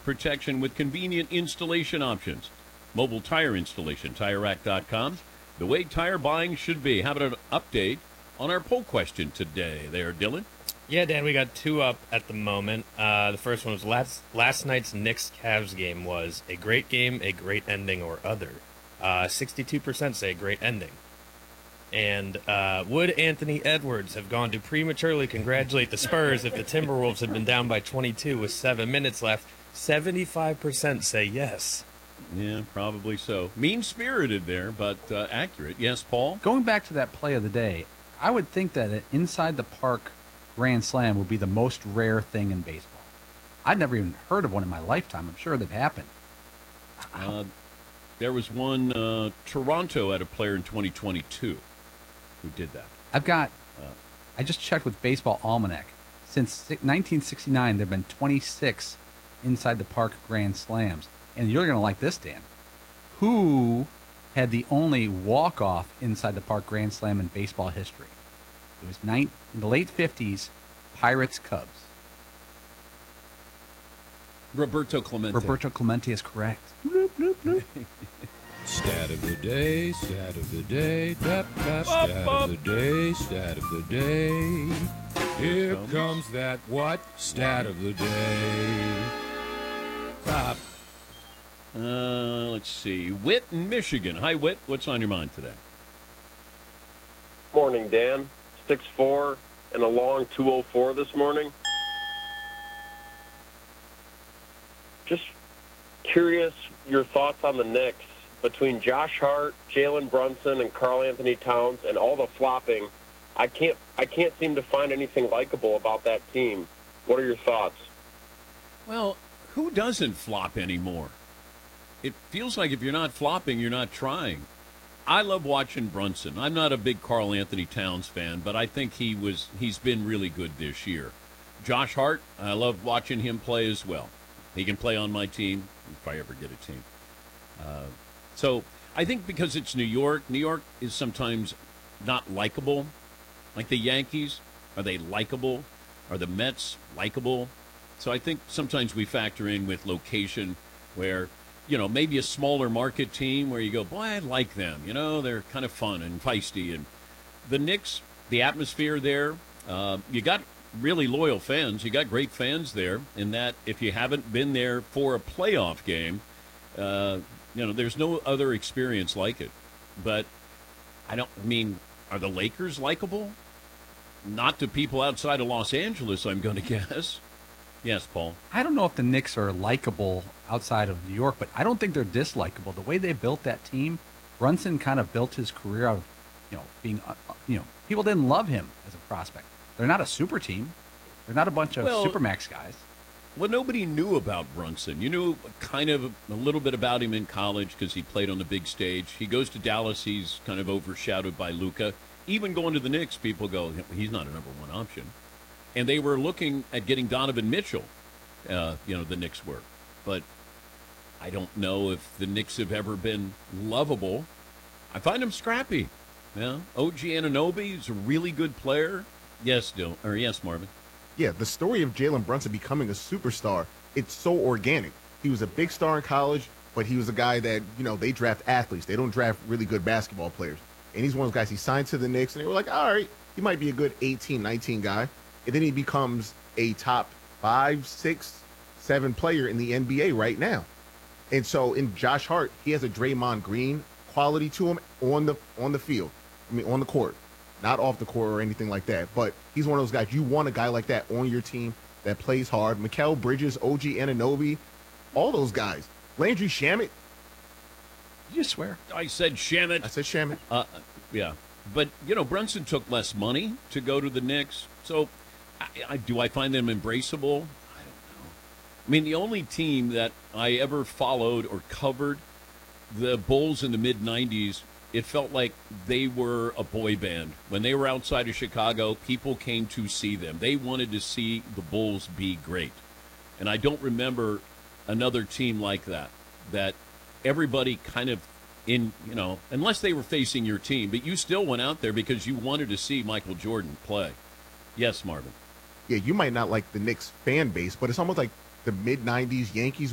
protection with convenient installation options. Mobile tire installation, TireRack.com. The way tire buying should be. How about an update on our poll question today there, Dylan? Yeah, Dan, we got two up at the moment. The first one was last night's Knicks-Cavs game was a great game, a great ending, or other. 62% say great ending. And would Anthony Edwards have gone to prematurely congratulate the Spurs if the Timberwolves had been down by 22 with 7 minutes left? 75% say yes. Yeah, probably so. Mean-spirited there, but accurate. Yes, Paul? Going back to that play of the day, I would think that an inside-the-park grand slam would be the most rare thing in baseball. I'd never even heard of one in my lifetime. I'm sure they've happened. There was one, Toronto had a player in 2022 who did that. I just checked with Baseball Almanac. Since 1969, there have been 26 inside-the-park grand slams. And you're going to like this, Dan. Who had the only walk-off inside-the-park grand slam in baseball history? It was in the late 50s, Pirates-Cubs. Roberto Clemente. Roberto Clemente is correct. Bloop, bloop, bloop. Stat of the day, stat of the day, tap, tap, stat of the day, stat of the day. Here comes that what? Stat of the day. Stop. Let's see. Whit in Michigan. Hi, Whit. What's on your mind today? Morning, Dan. 6'4" and a long 204 this morning. Just curious your thoughts on the Knicks. Between Josh Hart, Jalen Brunson, and Karl Anthony Towns, and all the flopping, I can't seem to find anything likable about that team. What are your thoughts? Well, who doesn't flop anymore? It feels like if you're not flopping, you're not trying. I love watching Brunson. I'm not a big Karl Anthony Towns fan, but I think he's been really good this year. Josh Hart, I love watching him play as well. He can play on my team if I ever get a team. So I think because it's New York is sometimes not likable. Like the Yankees, are they likable? Are the Mets likable? So I think sometimes we factor in with location where, maybe a smaller market team where you go, boy, I like them. They're kind of fun and feisty. And the Knicks, the atmosphere there, you got really loyal fans. You got great fans there in that if you haven't been there for a playoff game, there's no other experience like it. But are the Lakers likable? Not to people outside of Los Angeles, I'm going to guess. Yes, Paul. I don't know if the Knicks are likable outside of New York, but I don't think they're dislikable. The way they built that team, Brunson kind of built his career out of, being, people didn't love him as a prospect. They're not a super team. They're not a bunch of supermax guys. Well, nobody knew about Brunson. You knew kind of a little bit about him in college because he played on the big stage. He goes to Dallas. He's kind of overshadowed by Luka. Even going to the Knicks, people go, he's not a number one option. And they were looking at getting Donovan Mitchell, the Knicks were. But I don't know if the Knicks have ever been lovable. I find them scrappy. Yeah, OG Anunoby is a really good player. Yes, Marvin. Yeah, the story of Jalen Brunson becoming a superstar, it's so organic. He was a big star in college, but he was a guy that, they draft athletes. They don't draft really good basketball players. And he's one of those guys, he signed to the Knicks, and they were like, all right, he might be a good 18, 19 guy. And then he becomes a top 5, 6, 7 player in the NBA right now. And so in Josh Hart, he has a Draymond Green quality to him on the field. On the court. Not off the court or anything like that. But he's one of those guys, you want a guy like that on your team that plays hard. Mikal Bridges, OG Anunoby, all those guys. Landry Shamet. Did you swear? I said Shamet. I said Shamet. Yeah. But, Brunson took less money to go to the Knicks. So do I find them embraceable? I don't know. The only team that I ever followed or covered, the Bulls in the mid-'90s, it felt like they were a boy band. When they were outside of Chicago, people came to see them. They wanted to see the Bulls be great. And I don't remember another team like that everybody kind of unless they were facing your team, but you still went out there because you wanted to see Michael Jordan play. Yes, Marvin. Yeah, you might not like the Knicks fan base, but it's almost like the mid-'90s Yankees